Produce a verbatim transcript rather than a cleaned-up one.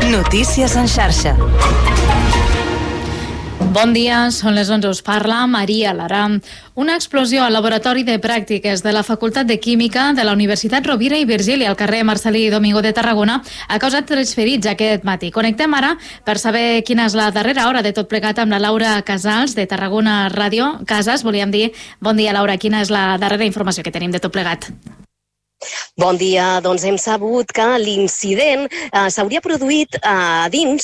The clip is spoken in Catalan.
Notícies en xarxa. Bon dia, són les onze, us parla Maria Lara. Una explosió al laboratori de pràctiques de la Facultat de Química de la Universitat Rovira i Virgili al carrer Marcel·lí Domingo de Tarragona ha causat tres ferits aquest matí. Connectem ara per saber quina és la darrera hora de tot plegat amb la Laura Casals de Tarragona Ràdio. Casas, volíem dir. Bon dia, Laura. Quina és la darrera informació que tenim de tot plegat? Bon dia, doncs hem sabut que l'incident eh, s'hauria produït eh, dins